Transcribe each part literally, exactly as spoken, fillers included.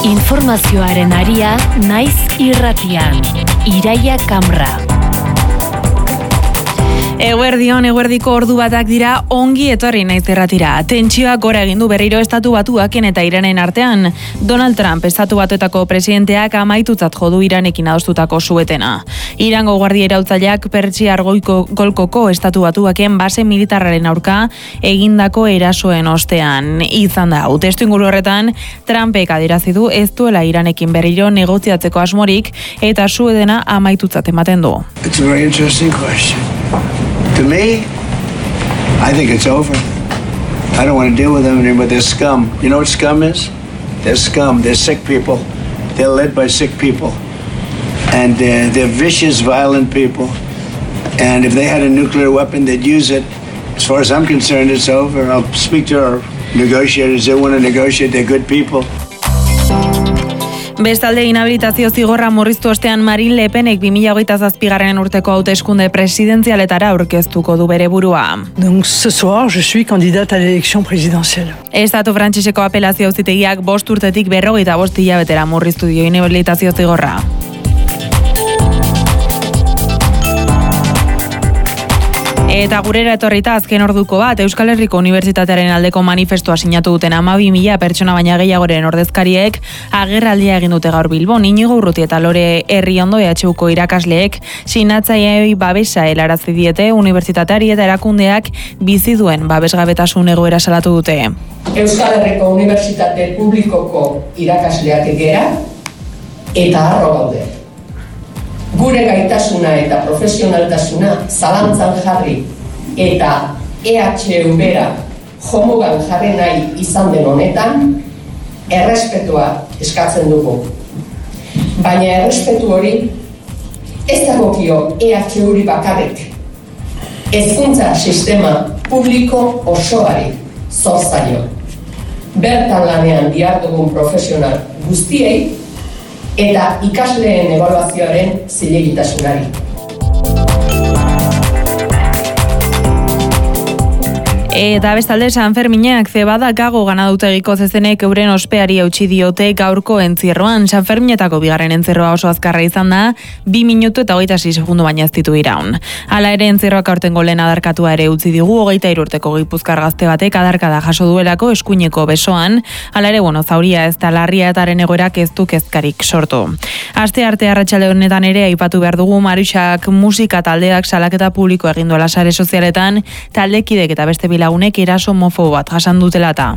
Informazioaren aria naiz irratian. Iraia Kamra. Eguerdion, eguerdiko ordu batak dira, ongi etorri naiz irratira. Tentsioak gora egin du berriro estatu batuaken eta Iranen artean. Donald Trump estatu batuetako presidenteak amaitutzat jodu Iranekin adostutako suetena. Irango guardia iraultzaileak Pertsiar goiko golkoko estatu batuaken base militarraren aurka egindako erasoen ostean. Izan da, testu inguru horretan, Trumpek adierazi du ez duela Iranekin berriro negoziatzeko asmorik eta suetena amaitutzat ematen du. It's a very interesting question. To me, I think it's over. I don't want to deal with them anymore. They're scum. You know what scum is? They're scum. They're sick people. They're led by sick people. And uh, they're vicious, violent people. And if they had a nuclear weapon, they'd use it. As far as I'm concerned, it's over. I'll speak to our negotiators. They want to negotiate. They're good people. Bestalde, inhabilitazio zigorra murriztu ostean Marine Le Penek bi mila hogeita zazpigarren urteko hauteskunde presidenzialetara aurkeztuko du bere burua. Donc ce soir, je suis candidate à l'élection présidentielle. Estatu frantseseko apelazio auzitegiak bost urtetik berrogeita bost hilabetera murriztu dio inhabilitazio zigorra. Eta gurera etorrita azken orduko bat, Euskal Herriko Unibertsitatearen aldeko manifestua sinatu duten hamabi mila pertsona baina gehiagoren ordezkariek agerraldia egin dute gaur Bilbon. Inigo Urruti eta Lore Herriondo E H Uko irakasleek sinatzaileei babesa helarazi diete unibertsitateari eta erakundeak bizi duen babesgabetasun egoera salatu dute. Euskal Herriko Unibertsitate Publikoko irakasleak gera eta harro gaude. Gure gaitasuna eta profesionaltasuna zalantzan jarri eta E H U bera jomugan jarri nahi izan den honetan, errespetua eskatzen dugu. Baina errespetu hori ez dagokio E H Uri bakarrik. Hezkuntza sistema publiko osoari zor zaio. Bertan lanean dihardugun profesional guztiei eta ikasleen ebaluazioaren zilegitasunari. Eta bestalde San Ferminak Zebada Gago ganadutegiko zezenek euren ospeari eutsi diote gaurko entzierroan. San Ferminetako bigarren entzierroa oso azkarra izan da, bi minutu eta hogeita sei segundu baina ez ditu iraun. Hala ere entzierroak aurtengo lehen adarkatua ere utzi digu, hogeita hiru urteko gipuzkar gazte batek adarkada jaso duelako eskuineko besoan. Hala ere, bueno, zauria ez da larria eta haren egoerak ez du kezkarik sortu. Aste arte arratsalde honetan ere aipatu behar dugu Maruxak musika taldeak salaketa publiko egin duela sare sozialetan, taldekidek eta beste lagunek eraso homofobo bat jasan dutelata.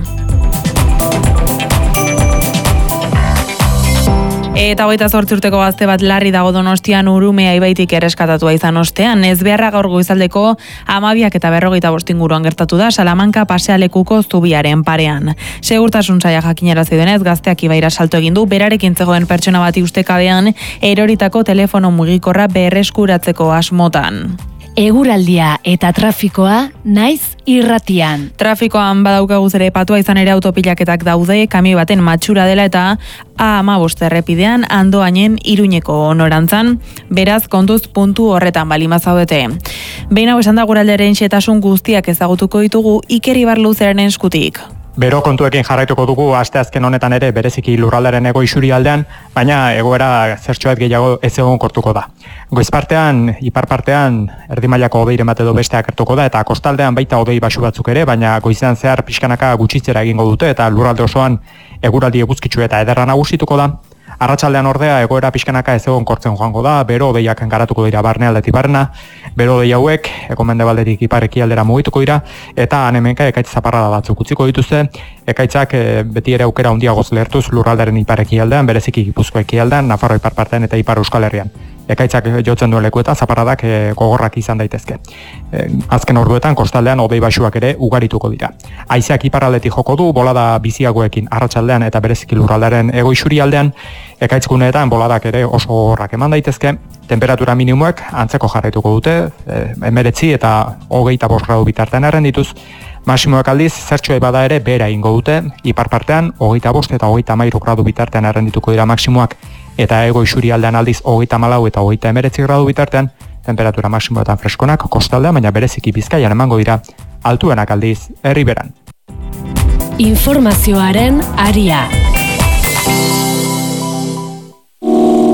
Eta hogeita zortzi urteko gazte bat larri dago Donostian Urumea ibaitik erreskatatua izan ostean. Ez beharra gaur goizaldeko hamabiak eta berrogeita bost inguruan gertatu da Salamanka pasealekuko zubiaren parean. Segurtasun saila jakinarazi denez, gazteak ibaira salto egin du, berarekin zegoen pertsona bati ustekabean eroritako telefono mugikorra berreskuratzeko asmotan. Eguraldia eta trafikoa naiz irratian. Trafikoan badaukaguz ere patua izan ere autopilaketak daude, kamioi baten matxura dela eta A hamabost errepidean Andoainen Iruñeko norantzan, beraz kontuz puntu horretan balima zaudete. Behin hau esan da guralderen xetasun guztiak ezagutuko ditugu Iker Ibarluzeren eskutik. Bero kontuekin jarraituko dugu asteazken honetan ere bereziki lurraldaren ego isurialdean, baina egoera zertxoet gehiago ez egon kortuko da. Goizpartean, iparpartean, erdi mailako hodeiren bat edo besteak hartuko da eta kostaldean baita hodei basu batzuk ere, baina goizean zehar pixkanaka gutxitzera egingo dute eta lurralde osoan eguraldi eguzkitsu eta ederra nagusituko da. Arratsaldean ordea egoera pixkanaka ez egon kortzen joango da, bero hodeiak garatuko dira barnealdetik barna, bero hodei hauek egomendebaldetik ipar-ekialdera mugituko dira, eta hanemenka ekaitz zaparrada batzuk utziko dituzte, ekaitzak e, beti ere aukera handiagoz lehertuz lurraldaren ipar-ekialdean, bereziki Gipuzko ekialdean, Nafarro iparpartean eta Ipar Euskal Herrian. Ekaitzak jotzen duen leku eta zaparradak e, gogorrak izan daitezke. E, azken orduetan kostaldean hodei basuak ere ugarituko dira. Haizeak iparraldetik joko du, bolada biziagoekin arratsaldean eta bereziki lurraldaren hego isurialdean, ekaitzguneetan boladak ere oso gogorrak eman daitezke, temperatura minimoek antzeko jarraituko dute, hemeretzi eta hogeita bost gradu bitartean errendituz, Maximoek aldiz, zertxoa bada ere bera ingo dute, ipar partean, hogeita bost eta hogeita hamairu gradu bitartean errendituko dira maximoak, eta ego isurialdean aldiz hogeita hamalau eta hogeita hemeretzi gradu bitartean, temperatura maximoetan freskonak, kostaldean, baina bereziki Bizkaian emango dira, altuenak aldiz, herriberan. Informazioaren aria.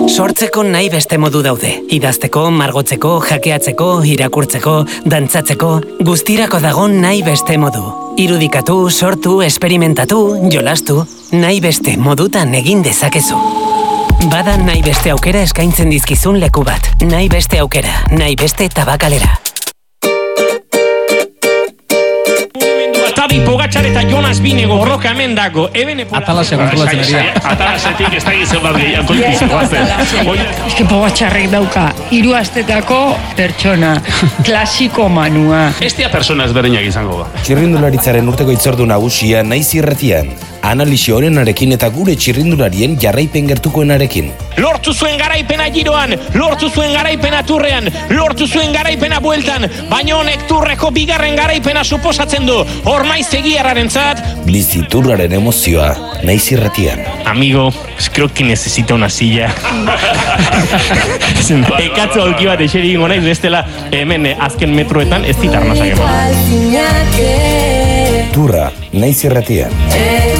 Sortzeko nahi beste modu daude. Idazteko, margotzeko, jakeatzeko, irakurtzeko, dantzatzeko, guztirako dago nahi beste modu. Irudikatu, sortu, esperimentatu, jolastu, nahi beste modutan egin dezakezu. Bada nahi beste aukera eskaintzen dizkizun leku bat. Nahi beste aukera, nahi beste tabakalera. Tabi Pogačar eta Jonas Binego borroka hemen dago. Atalase kontrolatzen ari da. Atalasetik ez da gizien bat gehiago kolpizu guazen. Eske Pogačarrek dauka hiru astetako pertsona, klasiko manua. Ez dia persona ezberdinak izango ba. Txirrindularitzaren urteko itzordu nagusia Naiz Irratian. Analisi honenarekin eta gure txirrindularien jarraipen gertukoenarekin. Lortu zuen garaipena giroan, lortu zuen garaipena turrean, lortu zuen garaipena bueltan, baina honek turreko bigarren garaipena suposatzen du. Hormaiz egiarraren zat. Bizi turraren emozioa, Naiz Irratian. Amigo, creo que necesita una silla. Ekatzo aulki bat eseri ingo naiz bestela hemen azken metroetan ez zitar nazak eman. Turra, Naiz Irratian.